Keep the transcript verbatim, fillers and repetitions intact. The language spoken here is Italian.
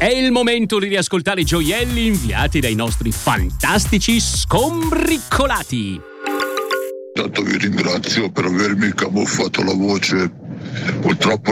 È il momento di riascoltare i gioielli inviati dai nostri fantastici scombriccolati. Tanto vi ringrazio per avermi camuffato la voce. Purtroppo